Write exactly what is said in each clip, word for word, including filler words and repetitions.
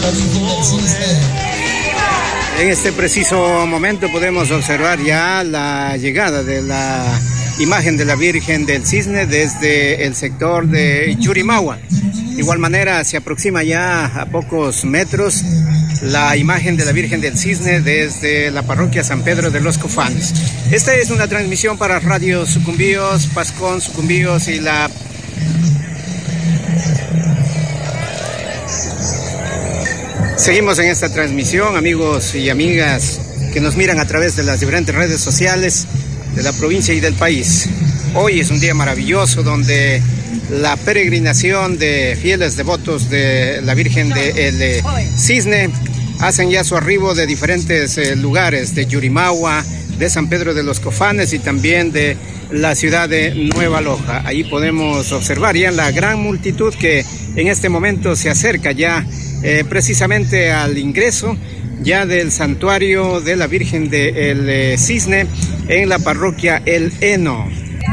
En este preciso momento podemos observar ya la llegada de la imagen de la Virgen del Cisne desde el sector de Yurimagua. De igual manera se aproxima ya a pocos metros la imagen de la Virgen del Cisne desde la parroquia San Pedro de los Cofanes. Esta es una transmisión para Radio Sucumbíos, Pascón, Sucumbíos y la... Seguimos en esta transmisión, amigos y amigas que nos miran a través de las diferentes redes sociales de la provincia y del país. Hoy es un día maravilloso donde la peregrinación de fieles devotos de la Virgen del Cisne hacen ya su arribo de diferentes eh, lugares, de Yurimagua, de San Pedro de los Cofanes y también de la ciudad de Nueva Loja. Ahí podemos observar ya la gran multitud que en este momento se acerca ya eh, precisamente al ingreso ya del santuario de la Virgen del eh, Cisne en la parroquia El Heno.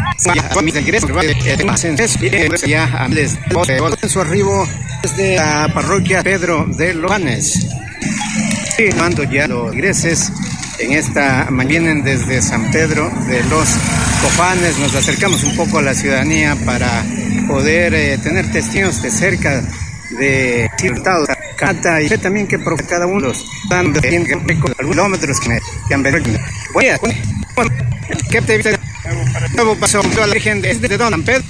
Ya en su arribo desde la parroquia Pedro de los Cofanes. Mando ya los ingreses en esta vienen desde San Pedro de los Cofanes. Nos acercamos un poco a la ciudadanía para poder eh, tener testigos de cerca de resultados cata y sé también que por cada uno los dan de kilómetros que, me, que han venido. ¿Qué te dice? Nuevo paso a la Virgen de, de Don San Pedro.